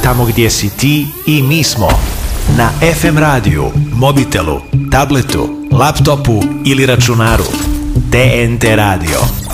tamo gdje si ti i mi smo. Na FM radiju, mobitelu, tabletu, laptopu ili računaru. TNT radio.